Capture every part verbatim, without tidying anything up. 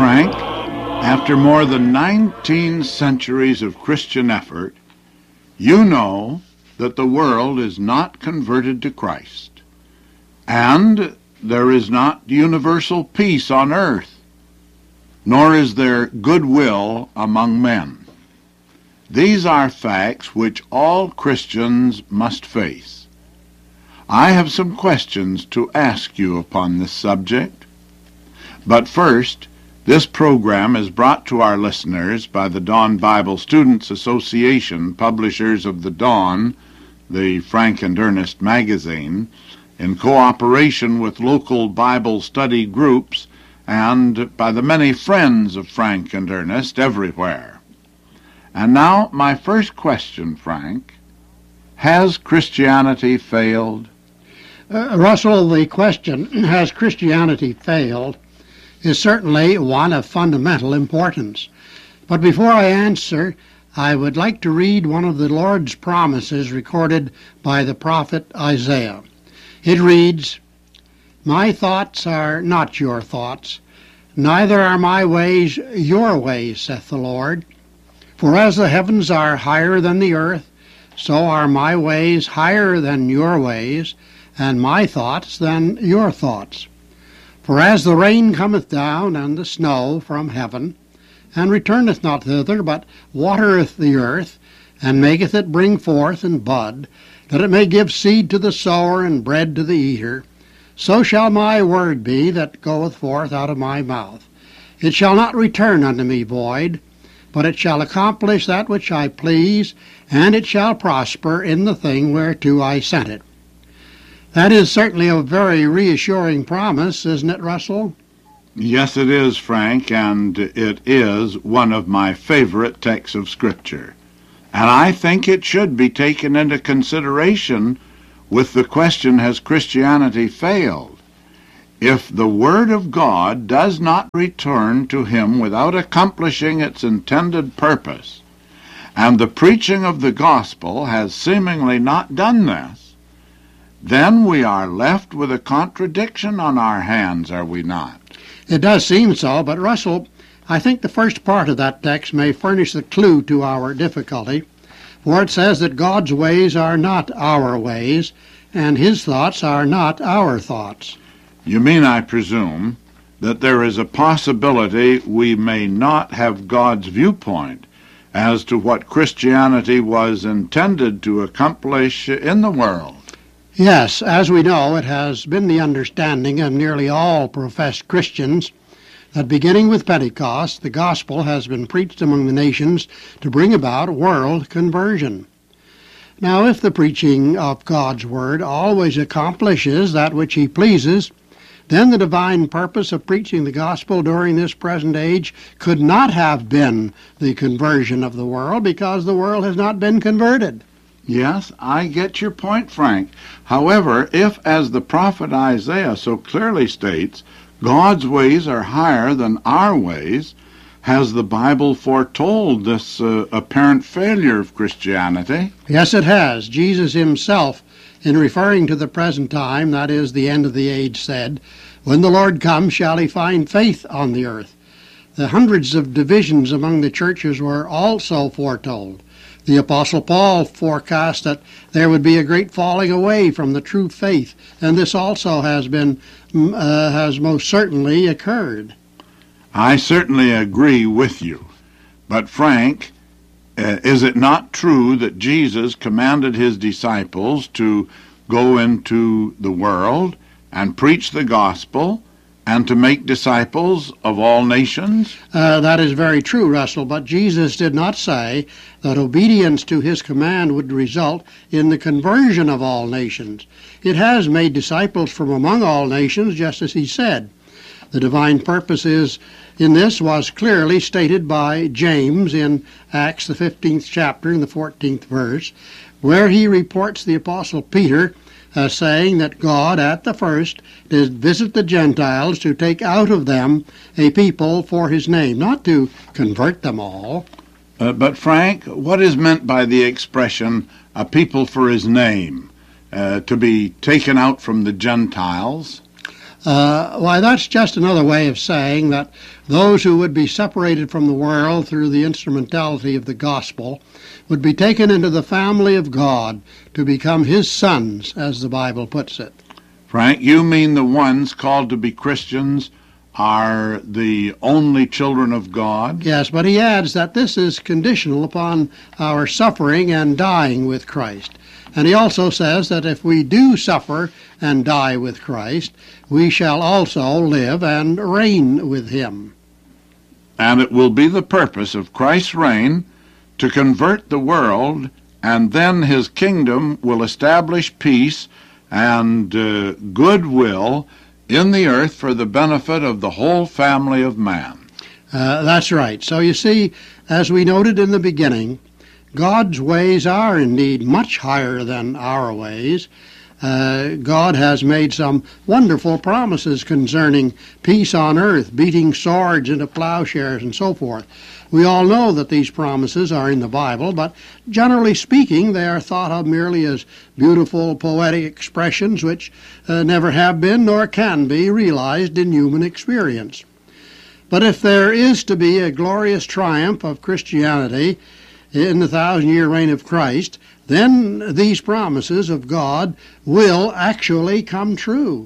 Frank, after more than nineteen centuries of Christian effort, you know that the world is not converted to Christ, and there is not universal peace on earth, nor is there goodwill among men. These are facts which all Christians must face. I have some questions to ask you upon this subject. But first, this program is brought to our listeners by the Dawn Bible Students Association, publishers of the Dawn, the Frank and Ernest magazine, in cooperation with local Bible study groups and by the many friends of Frank and Ernest everywhere. And now, my first question, Frank. Has Christianity failed? Uh, Russell, the question, has Christianity failed, is certainly one of fundamental importance. But before I answer, I would like to read one of the Lord's promises recorded by the prophet Isaiah. It reads, "My thoughts are not your thoughts, neither are my ways your ways, saith the Lord. For as the heavens are higher than the earth, so are my ways higher than your ways, and my thoughts than your thoughts. For as the rain cometh down and the snow from heaven, and returneth not thither, but watereth the earth, and maketh it bring forth and bud, that it may give seed to the sower and bread to the eater, so shall my word be that goeth forth out of my mouth. It shall not return unto me void, but it shall accomplish that which I please, and it shall prosper in the thing whereto I sent it." That is certainly a very reassuring promise, isn't it, Russell? Yes, it is, Frank, and it is one of my favorite texts of Scripture. And I think it should be taken into consideration with the question, has Christianity failed? If the Word of God does not return to Him without accomplishing its intended purpose, and the preaching of the gospel has seemingly not done this, then we are left with a contradiction on our hands, are we not? It does seem so, but Russell, I think the first part of that text may furnish the clue to our difficulty, for it says that God's ways are not our ways, and His thoughts are not our thoughts. You mean, I presume, that there is a possibility we may not have God's viewpoint as to what Christianity was intended to accomplish in the world? Yes, as we know, it has been the understanding of nearly all professed Christians that beginning with Pentecost, the gospel has been preached among the nations to bring about world conversion. Now, if the preaching of God's word always accomplishes that which He pleases, then the divine purpose of preaching the gospel during this present age could not have been the conversion of the world, because the world has not been converted. Yes, I get your point, Frank. However, if, as the prophet Isaiah so clearly states, God's ways are higher than our ways, has the Bible foretold this uh, apparent failure of Christianity? Yes, it has. Jesus Himself, in referring to the present time, that is, the end of the age, said, "When the Lord comes, shall He find faith on the earth?" The hundreds of divisions among the churches were also foretold. The Apostle Paul forecast that there would be a great falling away from the true faith, and this also has been, uh, has most certainly occurred. I certainly agree with you. But, Frank, uh, is it not true that Jesus commanded His disciples to go into the world and preach the gospel and to make disciples of all nations? Uh, that is very true, Russell, but Jesus did not say that obedience to His command would result in the conversion of all nations. It has made disciples from among all nations, just as He said. The divine purpose is, in this was clearly stated by James in Acts, the fifteenth chapter, in the fourteenth verse, where he reports the Apostle Peter Uh, saying that God at the first did visit the Gentiles to take out of them a people for His name, not to convert them all. Uh, but, Frank, what is meant by the expression, a people for His name, uh, to be taken out from the Gentiles? Uh, why, that's just another way of saying that those who would be separated from the world through the instrumentality of the gospel would be taken into the family of God to become his sons, as the Bible puts it. Frank, you mean the ones called to be Christians are the only children of God? Yes, but he adds that this is conditional upon our suffering and dying with Christ. And he also says that if we do suffer and die with Christ, we shall also live and reign with him. And it will be the purpose of Christ's reign to convert the world, and then his kingdom will establish peace and uh, goodwill in the earth for the benefit of the whole family of man. Uh, that's right. So you see, as we noted in the beginning, God's ways are indeed much higher than our ways. Uh, God has made some wonderful promises concerning peace on earth, beating swords into plowshares and so forth. We all know that these promises are in the Bible, but generally speaking, they are thought of merely as beautiful poetic expressions which uh, never have been nor can be realized in human experience. But if there is to be a glorious triumph of Christianity in the thousand-year reign of Christ, then these promises of God will actually come true.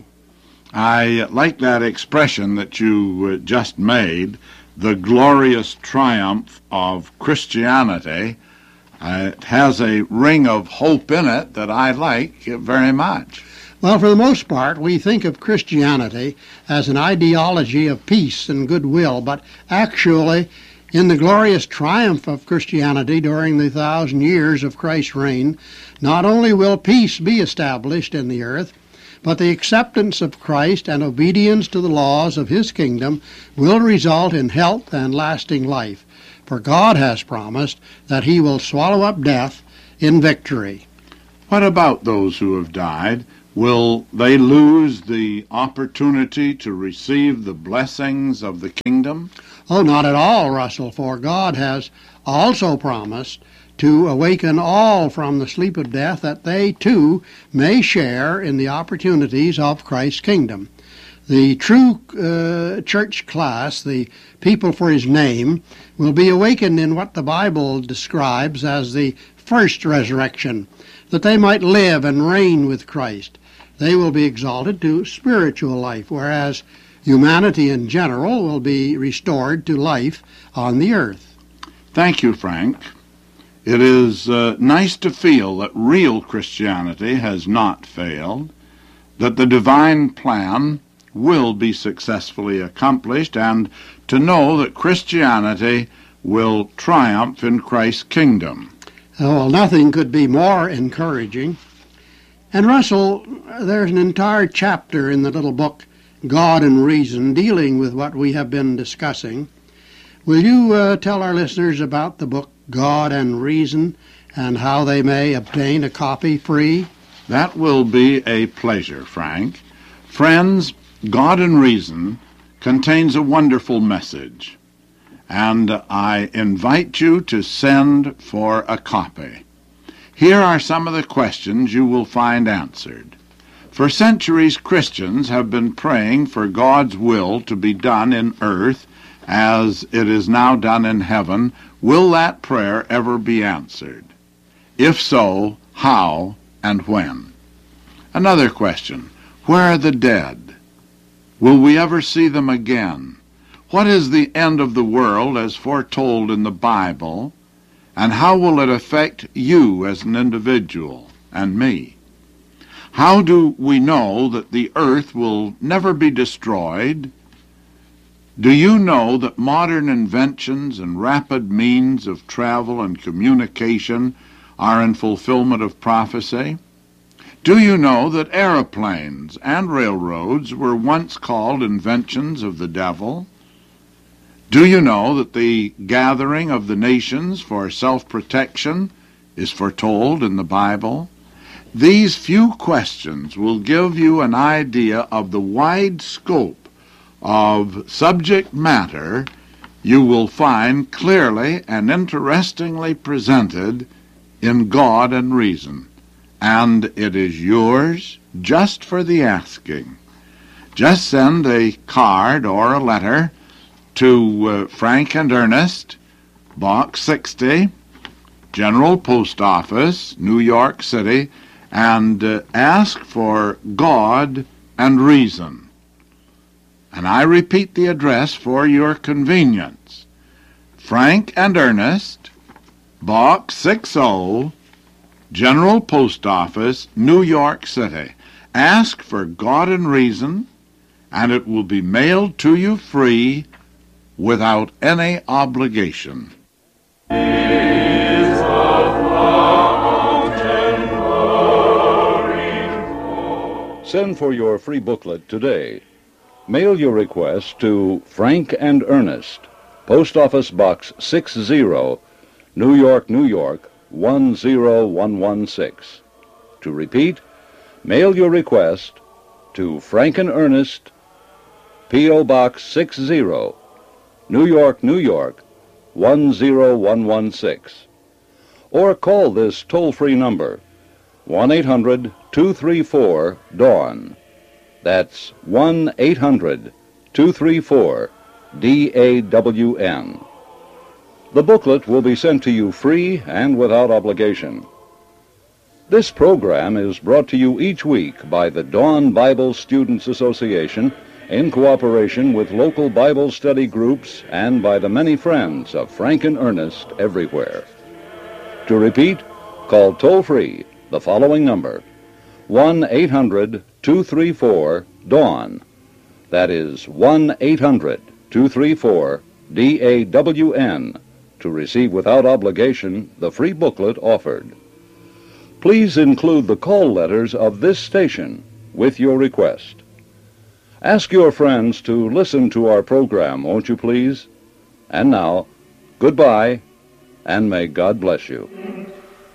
I like that expression that you uh, just made, the glorious triumph of Christianity. Uh, it has a ring of hope in it that I like very much. Well, for the most part, we think of Christianity as an ideology of peace and goodwill, but actually, in the glorious triumph of Christianity during the thousand years of Christ's reign, not only will peace be established in the earth, but the acceptance of Christ and obedience to the laws of his kingdom will result in health and lasting life. For God has promised that he will swallow up death in victory. What about those who have died? Will they lose the opportunity to receive the blessings of the kingdom? Oh, not at all, Russell, for God has also promised to awaken all from the sleep of death, that they too may share in the opportunities of Christ's kingdom. The true uh, church class, the people for his name, will be awakened in what the Bible describes as the first resurrection, that they might live and reign with Christ. They will be exalted to spiritual life, whereas humanity in general will be restored to life on the earth. Thank you, Frank. It is uh, nice to feel that real Christianity has not failed, that the divine plan will be successfully accomplished, and to know that Christianity will triumph in Christ's kingdom. Oh, well, nothing could be more encouraging. And Russell, there's an entire chapter in the little book, God and Reason, dealing with what we have been discussing. Will you uh, tell our listeners about the book God and Reason and how they may obtain a copy free? That will be a pleasure, Frank. Friends, God and Reason contains a wonderful message, and I invite you to send for a copy. Here are some of the questions you will find answered. For centuries, Christians have been praying for God's will to be done in earth as it is now done in heaven. Will that prayer ever be answered? If so, how and when? Another question, where are the dead? Will we ever see them again? What is the end of the world as foretold in the Bible, and how will it affect you as an individual and me? How do we know that the earth will never be destroyed? Do you know that modern inventions and rapid means of travel and communication are in fulfillment of prophecy? Do you know that aeroplanes and railroads were once called inventions of the devil? Do you know that the gathering of the nations for self-protection is foretold in the Bible? These few questions will give you an idea of the wide scope of subject matter you will find clearly and interestingly presented in God and Reason, and it is yours just for the asking. just send a card or a letter to uh, Frank and Ernest, Box sixty, General Post Office, New York City, and uh, ask for God and Reason. And I repeat the address for your convenience. Frank and Ernest, Box sixty, General Post Office, New York City. Ask for God and Reason, and it will be mailed to you free without any obligation. Send for your free booklet today. Mail your request to Frank and Ernest, Post Office Box sixty, New York, New York, one zero one one six. To repeat, mail your request to Frank and Ernest, P O Box sixty, New York, New York, one zero one one six. Or call this toll-free number, one eight hundred two three four DAWN. That's one eight hundred two three four D A W N. The booklet will be sent to you free and without obligation. This program is brought to you each week by the Dawn Bible Students Association in cooperation with local Bible study groups and by the many friends of Frank and Ernest everywhere. To repeat, call toll-free the following number, one eight hundred two three four DAWN. That is one eight hundred two three four D A W N to receive without obligation the free booklet offered. Please include the call letters of this station with your request. Ask your friends to listen to our program, won't you please? And now, goodbye, and may God bless you.